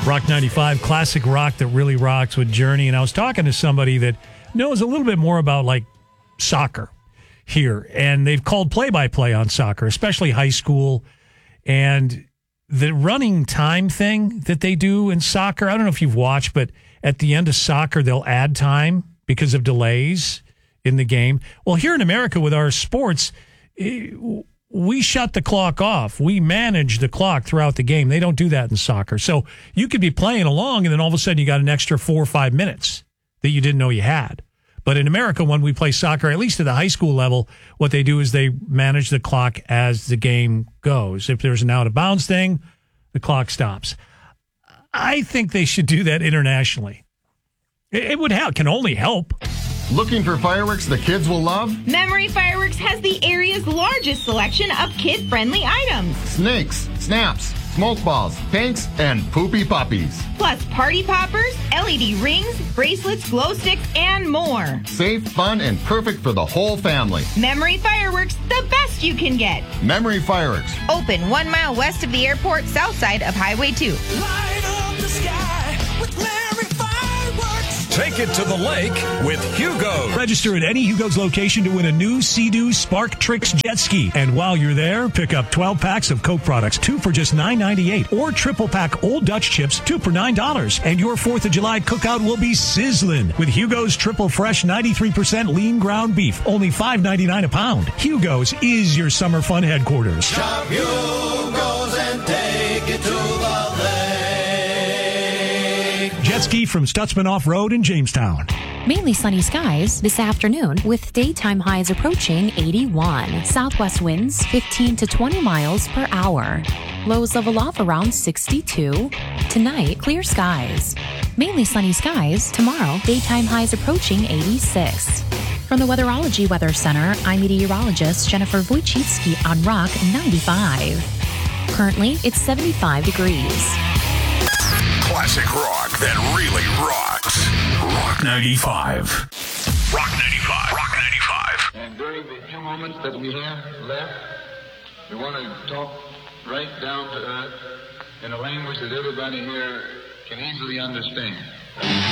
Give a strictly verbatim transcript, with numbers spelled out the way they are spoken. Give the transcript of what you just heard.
Rock ninety-five, classic rock that really rocks with Journey. And I was talking to somebody that knows a little bit more about like soccer here. And they've called play-by-play on soccer, especially high school. And the running time thing that they do in soccer, I don't know if you've watched, but at the end of soccer, they'll add time because of delays in the game. Well, here in America with our sports, we shut the clock off. We manage the clock throughout the game. They don't do that in soccer. So you could be playing along, and then all of a sudden you got an extra four or five minutes that you didn't know you had. But in America, when we play soccer, at least at the high school level, what they do is they manage the clock as the game goes. If there's an out-of-bounds thing, the clock stops. I think they should do that internationally. It would help. Can only help. Looking for fireworks the kids will love? Memory Fireworks has the area's largest selection of kid-friendly items. Snakes, snaps, smoke balls, pinks, and poopy puppies. Plus party poppers, L E D rings, bracelets, glow sticks, and more. Safe, fun, and perfect for the whole family. Memory Fireworks, the best you can get. Memory Fireworks. Open one mile west of the airport, south side of Highway two. Light up the sky with Memory Fireworks. Take it to the lake with Hugo. Register at any Hugo's location to win a new Sea-Doo Spark Tricks jet ski. And while you're there, pick up twelve packs of Coke products, two for just nine ninety-eight, or triple pack Old Dutch chips, two for nine dollars. And your fourth of July cookout will be sizzling with Hugo's Triple Fresh ninety-three percent lean ground beef, only five ninety-nine a pound. Hugo's is your summer fun headquarters. Shop Hugo's and take it to the lake. Jet ski from Stutzman Off-Road in Jamestown. Mainly sunny skies this afternoon with daytime highs approaching eighty-one. Southwest winds fifteen to twenty miles per hour. Lows level off around sixty-two. Tonight, clear skies. Mainly sunny skies. Tomorrow, daytime highs approaching eighty-six. From the Weatherology Weather Center, I'm meteorologist Jennifer Wojcicki on Rock ninety-five. Currently, it's seventy-five degrees. Classic rock that really rocks. Rock ninety-five. Rock ninety-five. Rock ninety-five. And during the few moments that we have left, we want to talk right down to earth in a language that everybody here can easily understand.